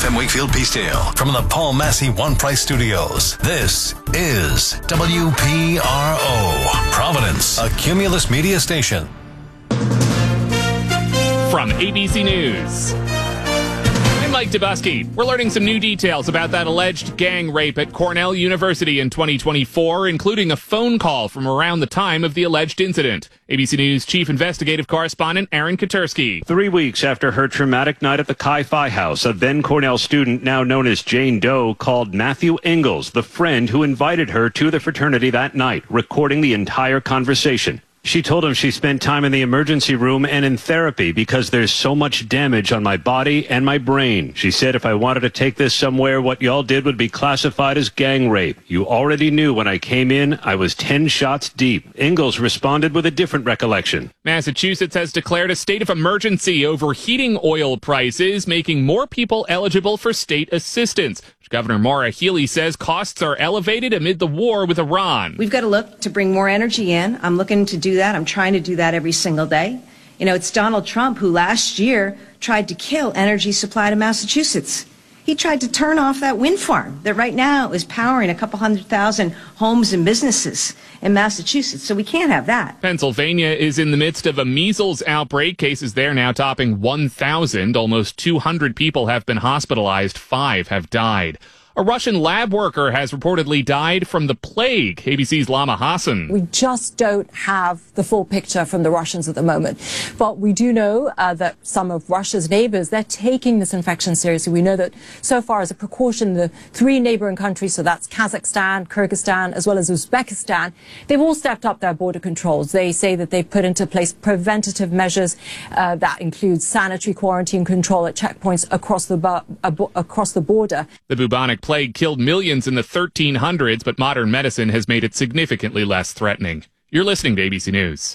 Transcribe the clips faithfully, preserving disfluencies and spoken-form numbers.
F M Wakefield Peacedale from the Paul Massey One Price Studios. This is W P R O, Providence, a Cumulus media station. From A B C News, I'm Mike Dubusky. We're learning some new details about that alleged gang rape at Cornell University in twenty twenty-four, including a phone call from around the time of the alleged incident. A B C News Chief Investigative Correspondent Aaron Katersky. Three weeks after her traumatic night at the Chi-Phi house, a then Cornell student, now known as Jane Doe, called Matthew Ingalls, the friend who invited her to the fraternity that night, recording the entire conversation. She told him she spent time in the emergency room and in therapy because there's so much damage on my body and my brain. She said if I wanted to take this somewhere, what y'all did would be classified as gang rape. You already knew when I came in, I was ten shots deep. Ingalls responded with a different recollection. Massachusetts has declared a state of emergency over heating oil prices, making more people eligible for state assistance. Governor Maura Healey says costs are elevated amid the war with Iran. We've got to look to bring more energy in. I'm looking to do that. I'm trying to do that every single day. You know, it's Donald Trump who last year tried to kill energy supply to Massachusetts. He tried to turn off that wind farm that right now is powering a couple hundred thousand homes and businesses in Massachusetts. So we can't have that. Pennsylvania is in the midst of a measles outbreak. Cases there now topping one thousand. Almost two hundred people have been hospitalized. Five have died. A Russian lab worker has reportedly died from the plague. A B C's Lama Hassan. We just don't have the full picture from the Russians at the moment. But we do know uh, that some of Russia's neighbors, they're taking this infection seriously. We know that so far as a precaution, the three neighboring countries, so that's Kazakhstan, Kyrgyzstan, as well as Uzbekistan, they've all stepped up their border controls. They say that they've put into place preventative measures uh, that include sanitary quarantine control at checkpoints across the, bu- uh, across the border. The bubonic plague killed millions in the thirteen hundreds, but modern medicine has made it significantly less threatening. You're listening to A B C News.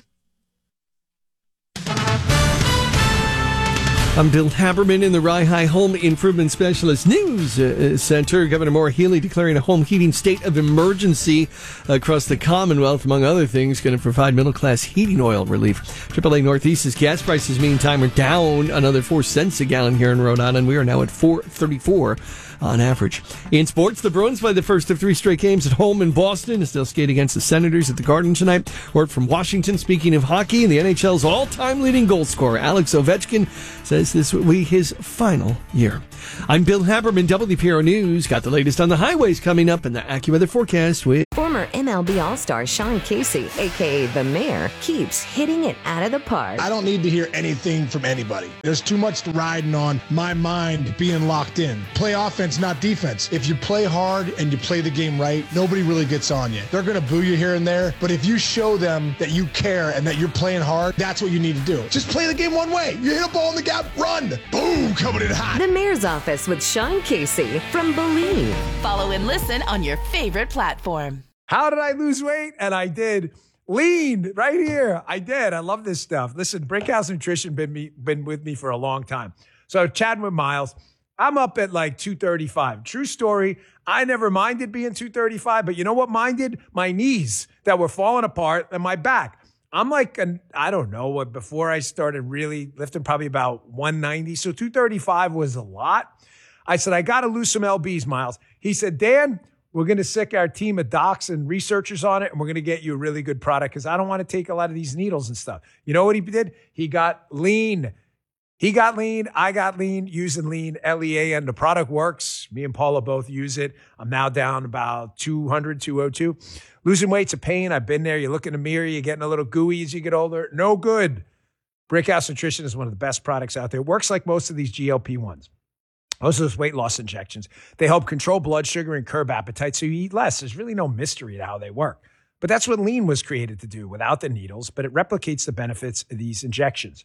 I'm Bill Haberman in the Rye High Home Improvement Specialist News uh, Center. Governor Maura Healey declaring a home heating state of emergency across the Commonwealth, among other things, going to provide middle-class heating oil relief. triple A Northeast's gas prices, meantime, are down another four cents a gallon here in Rhode Island. We are now at four thirty-four on average. In sports, the Bruins play the first of three straight games at home in Boston. They'll skate against the Senators at the Garden tonight. Word from Washington, speaking of hockey, and the N H L's all-time leading goal scorer, Alex Ovechkin, says this will be his final year. I'm Bill Haberman, W P R O News. Got the latest on the highways coming up in the AccuWeather forecast with former M L B All-Star Sean Casey, a k a. The Mayor, keeps hitting it out of the park. I don't need to hear anything from anybody. There's too much riding on my mind being locked in. Play offense, not defense. If you play hard and you play the game right, nobody really gets on you. They're going to boo you here and there, but if you show them that you care and that you're playing hard, that's what you need to do. Just play the game one way. You hit a ball in the gap, run. Boom, coming in hot. The Mayor's Office with Sean Casey from Believe. Follow and listen on your favorite platform. How did I lose weight? And I did. Lean right here. I did. I love this stuff. Listen, Brickhouse Nutrition been me, been with me for a long time. So chatting with Miles, I'm up at like two thirty-five. True story. I never minded being two thirty-five, but you know what minded? My knees that were falling apart and my back. I'm like, an, I don't know, what before I started really lifting, probably about one ninety. So two thirty-five was a lot. I said, I got to lose some L Bs, Miles. He said, Dan, we're going to sick our team of docs and researchers on it, and we're going to get you a really good product because I don't want to take a lot of these needles and stuff. You know what he did? He got lean. He got lean. I got lean using lean, L E A, and the product works. Me and Paula both use it. I'm now down about two hundred, two oh two. Losing weight's a pain. I've been there. You look in the mirror, you're getting a little gooey as you get older. No good. Brickhouse Nutrition is one of the best products out there. It works like most of these G L P ones. Most of those weight loss injections. They help control blood sugar and curb appetite so you eat less. There's really no mystery to how they work. But that's what lean was created to do without the needles, but it replicates the benefits of these injections.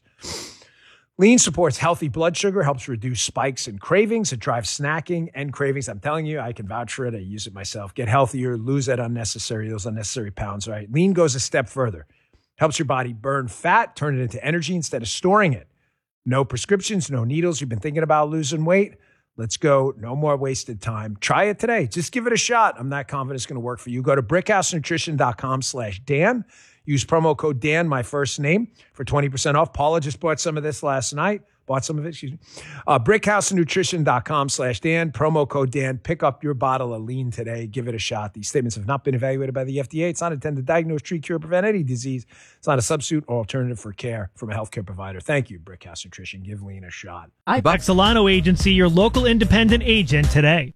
Lean supports healthy blood sugar, helps reduce spikes and cravings. It drives snacking and cravings. I'm telling you, I can vouch for it. I use it myself. Get healthier, lose that unnecessary, those unnecessary pounds, right? Lean goes a step further. Helps your body burn fat, turn it into energy instead of storing it. No prescriptions, no needles. You've been thinking about losing weight? Let's go. No more wasted time. Try it today. Just give it a shot. I'm not confident it's going to work for you. Go to brickhousenutrition.com slash Dan. Use promo code Dan, my first name, for twenty percent off. Paula just bought some of this last night. bought some of it, excuse me. Uh, brickhousenutrition.com slash Dan, promo code Dan. Pick up your bottle of lean today. Give it a shot. These statements have not been evaluated by the F D A. It's not intended to diagnose, treat, cure, prevent any disease. It's not a substitute or alternative for care from a healthcare provider. Thank you, Brickhouse Nutrition. Give lean a shot. Ibex Solano Agency, your local independent agent today.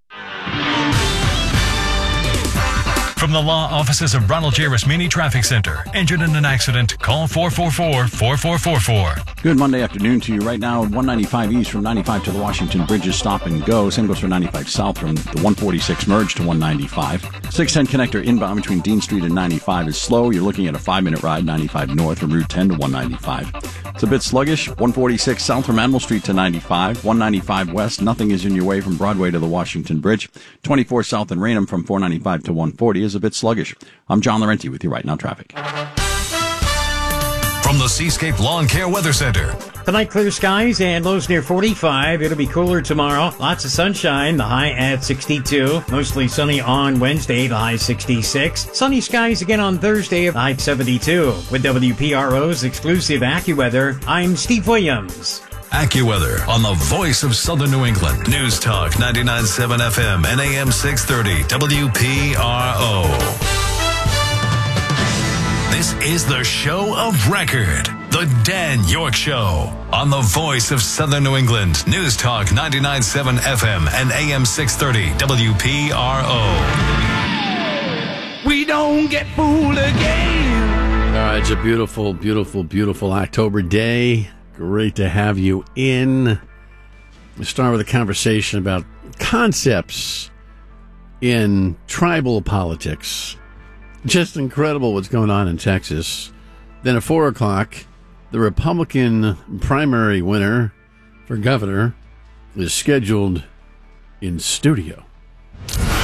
From the law offices of Ronald J. Rasmini Traffic Center. Injured in an accident? Call four four four, four four four four. Good Monday afternoon to you. Right now, one ninety-five east from ninety-five to the Washington Bridges stop and go. Same goes for ninety-five south from the one forty-six merge to one ninety-five. six ten connector inbound between Dean Street and ninety-five is slow. You're looking at a five-minute ride, ninety-five north from Route ten to one ninety-five. It's a bit sluggish. one forty-six south from Admiral Street to ninety-five. one ninety-five west, nothing is in your way from Broadway to the Washington Bridge. twenty-four south in Raynham from four ninety-five to one forty is a bit sluggish. I'm John Laurenti with you right now, traffic. From the Seascape Lawn Care Weather Center. Tonight, clear skies and lows near forty-five. It'll be cooler tomorrow. Lots of sunshine, the high at sixty-two. Mostly sunny on Wednesday, the high sixty-six. Sunny skies again on Thursday, the high seventy-two. With W P R O's exclusive AccuWeather, I'm Steve Williams. AccuWeather on the voice of Southern New England. News Talk ninety-nine point seven F M and A M six thirty W P R O. This is the show of record. The Dan York Show on the voice of Southern New England. News Talk ninety-nine point seven F M and A M six thirty W P R O. We don't get fooled again. All right, it's a beautiful, beautiful, beautiful October day. Great to have you in. We'll start with a conversation about concepts in tribal politics. Just incredible what's going on in Texas. Then at four o'clock, the Republican primary winner for governor is scheduled in studio.